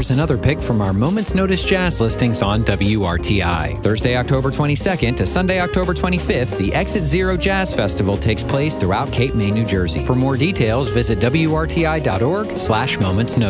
here's another pick from our Moments Notice Jazz listings on WRTI. Thursday, October 22nd to Sunday, October 25th, the Exit Zero Jazz Festival takes place throughout Cape May, New Jersey. For more details, visit WRTI.org/momentsnotice.